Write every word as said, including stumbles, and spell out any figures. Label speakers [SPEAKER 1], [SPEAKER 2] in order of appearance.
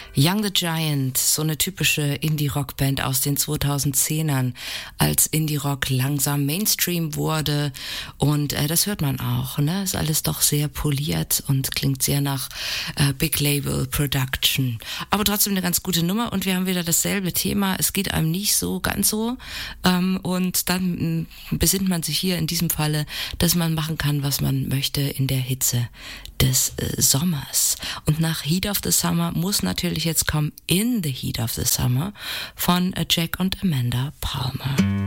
[SPEAKER 1] Young the Giant, so eine typische Indie-Rock-Band aus den zweitausendzehnern, als Indie-Rock langsam Mainstream wurde, und äh, das hört man auch, ne? Ist alles doch sehr poliert und klingt sehr nach äh, Big Label Production. Aber trotzdem eine ganz gute Nummer, und wir haben wieder dasselbe Thema, es geht einem nicht so ganz so, ähm, und dann mh, besinnt man sich hier in diesem Falle, dass man machen kann, was man möchte in der Hitze des äh, Sommers. Und nach Heat of the Summer muss natürlich jetzt kommen In the Heat of the Summer von äh, Jack und Amanda Palmer.